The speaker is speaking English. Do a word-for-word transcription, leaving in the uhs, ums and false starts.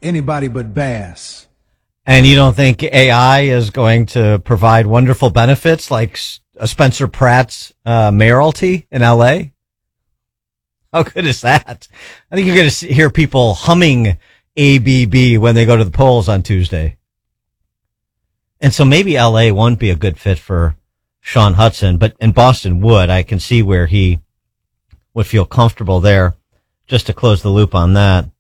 anybody but Bass. And you don't think A I is going to provide wonderful benefits like a Spencer Pratt's uh, mayoralty in L A? How good is that? I think you're going to hear people humming A B B when they go to the polls on Tuesday. And so maybe L A won't be a good fit for Sean Hudson, but in Boston would. I can see where he would feel comfortable there. Just to close the loop on that.